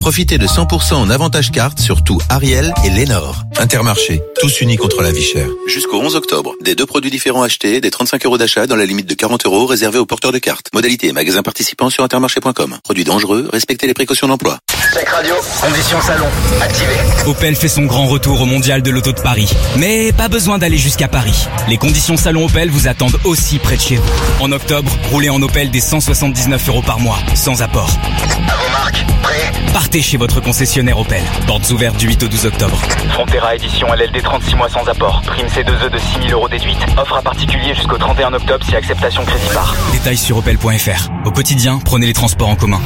Profitez de 100% en avantage carte sur tout Ariel et Lénore. Intermarché, tous unis contre la vie chère. Jusqu'au 11 octobre, des 2 produits différents achetés, des 35 € d'achat dans la limite de 40 € réservés aux porteurs de cartes. Modalité et magasins participants sur intermarché.com. Produits dangereux, respectez les précautions d'emploi. Tech Radio, conditions salon, activé. Opel fait son grand retour au Mondial de l'Auto de Paris. Mais pas besoin d'aller jusqu'à Paris. Les conditions salon Opel vous attendent aussi près de chez vous. En octobre, roulez en Opel des 179 € par mois, sans apport. À vos marques, prêt? Partez chez votre concessionnaire Opel. Portes ouvertes du 8 au 12 octobre. Frontera édition LLD 36 mois sans apport. Prime C2E de 6 000 € déduite. Offre à particulier jusqu'au 31 octobre si acceptation crédit par. Détails sur opel.fr. Au quotidien, prenez les transports en commun.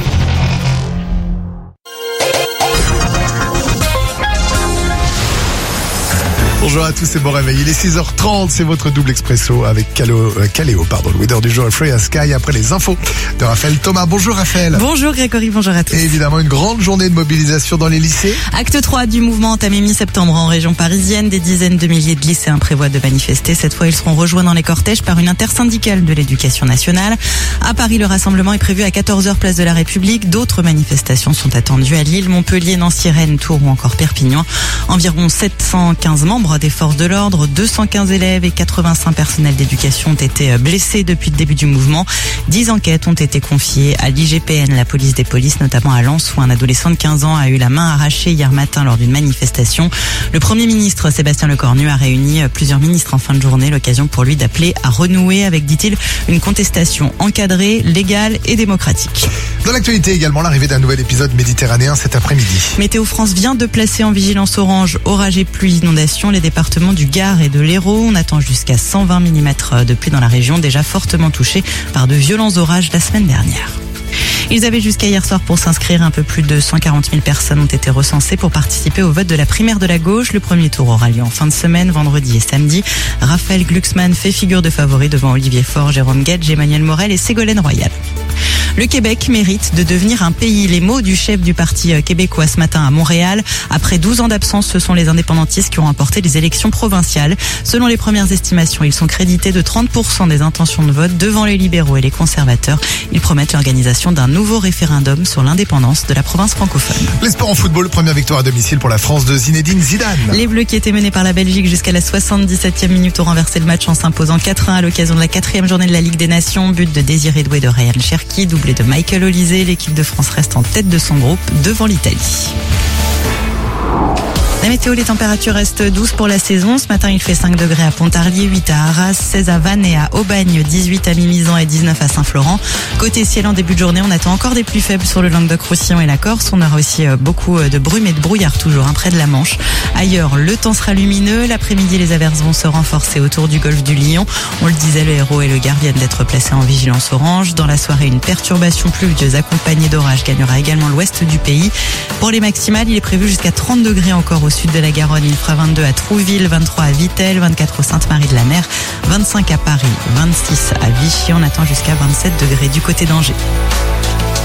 Bonjour à tous et bon réveil. Il est 6h30, c'est votre double expresso avec Caléo, le leader du jour Free as Sky après les infos de Raphaël Thomas. Bonjour Raphaël. Bonjour Grégory, bonjour à tous. Et évidemment une grande journée de mobilisation dans les lycées. Acte 3 du mouvement entamé mi-septembre en région parisienne. Des dizaines de milliers de lycéens prévoient de manifester. Cette fois, ils seront rejoints dans les cortèges par une intersyndicale de l'éducation nationale. À Paris, le rassemblement est prévu à 14h place de la République. D'autres manifestations sont attendues à Lille, Montpellier, Nancy, Rennes, Tours ou encore Perpignan. Environ 715 membres des forces de l'ordre, 215 élèves et 85 personnels d'éducation ont été blessés depuis le début du mouvement. 10 enquêtes ont été confiées à l'IGPN, la police des polices, notamment à Lens, où un adolescent de 15 ans a eu la main arrachée hier matin lors d'une manifestation. Le Premier ministre, Sébastien Lecornu, a réuni plusieurs ministres en fin de journée, l'occasion pour lui d'appeler à renouer avec, dit-il, une contestation encadrée, légale et démocratique. Dans l'actualité également, l'arrivée d'un nouvel épisode méditerranéen cet après-midi. Météo France vient de placer en vigilance orange orage et pluie inondation les départements du Gard et de l'Hérault. On attend jusqu'à 120 mm de pluie dans la région, déjà fortement touchée par de violents orages la semaine dernière. Ils avaient jusqu'à hier soir pour s'inscrire. Un peu plus de 140 000 personnes ont été recensées pour participer au vote de la primaire de la gauche. Le premier tour aura lieu en fin de semaine, vendredi et samedi. Raphaël Glucksmann fait figure de favori devant Olivier Faure, Jérôme Guedj, Emmanuel Morel et Ségolène Royal. Le Québec mérite de devenir un pays. Les mots du chef du parti québécois ce matin à Montréal. Après 12 ans d'absence, ce sont les indépendantistes qui ont remporté les élections provinciales. Selon les premières estimations, ils sont crédités de 30% des intentions de vote devant les libéraux et les conservateurs. Ils promettent l'organisation d'un nouveau référendum sur l'indépendance de la province francophone. Les sports en football, première victoire à domicile pour la France de Zinedine Zidane. Les Bleus qui étaient menés par la Belgique jusqu'à la 77e minute ont renversé le match en s'imposant 4-1 à l'occasion de la 4e journée de la Ligue des Nations. But de Désiré Doué de Ryan Cherki, doublé de Michael Olysée. L'équipe de France reste en tête de son groupe devant l'Italie. La météo, les températures restent douces pour la saison. Ce matin, il fait 5 degrés à Pontarlier, 8 à Arras, 16 à Vannes et à Aubagne, 18 à Mimizan et 19 à Saint-Florent. Côté ciel, en début de journée, on attend encore des pluies faibles sur le Languedoc-Roussillon et la Corse. On aura aussi beaucoup de brume et de brouillard toujours près de la Manche. Ailleurs, le temps sera lumineux. L'après-midi, les averses vont se renforcer autour du golfe du Lion. On le disait, le Hérault et le Gard viennent d'être placés en vigilance orange. Dans la soirée, une perturbation pluvieuse accompagnée d'orage gagnera également l'ouest du pays. Pour les maximales, il est prévu jusqu'à 30 degrés encore au sud de la Garonne. Il fera 22 à Trouville, 23 à Vittel, 24 au Sainte-Marie-de-la-Mer, 25 à Paris, 26 à Vichy. On attend jusqu'à 27 degrés du côté d'Angers.